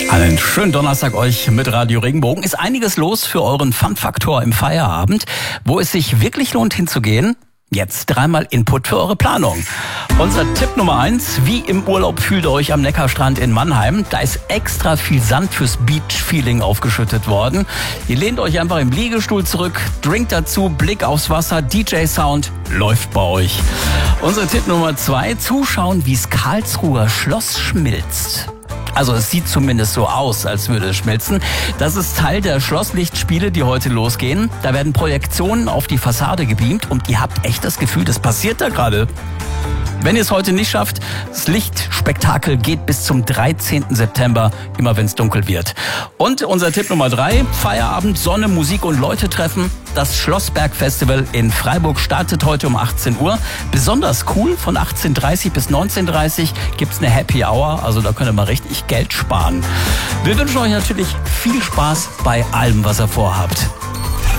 Einen schönen Donnerstag euch mit Radio Regenbogen. Ist einiges los für euren Fun-Faktor im Feierabend. Wo es sich wirklich lohnt hinzugehen? Jetzt dreimal Input für eure Planung. Unser Tipp Nummer 1, wie im Urlaub fühlt ihr euch am Neckarstrand in Mannheim. Da ist extra viel Sand fürs Beach-Feeling aufgeschüttet worden. Ihr lehnt euch einfach im Liegestuhl zurück, Drink dazu, Blick aufs Wasser, DJ-Sound, läuft bei euch. Unser Tipp Nummer 2, zuschauen, wie's Karlsruher Schloss schmilzt. Also es sieht zumindest so aus, als würde es schmelzen. Das ist Teil der Schlosslichtspiele, die heute losgehen. Da werden Projektionen auf die Fassade gebeamt und ihr habt echt das Gefühl, das passiert da gerade. Wenn ihr es heute nicht schafft, das Lichtspektakel geht bis zum 13. September, immer wenn es dunkel wird. Und unser Tipp Nummer 3, Feierabend, Sonne, Musik und Leute treffen. Das Schlossberg-Festival in Freiburg startet heute um 18 Uhr. Besonders cool, von 18:30 bis 19:30 gibt's eine Happy Hour, also da könnt ihr mal richtig Geld sparen. Wir wünschen euch natürlich viel Spaß bei allem, was ihr vorhabt.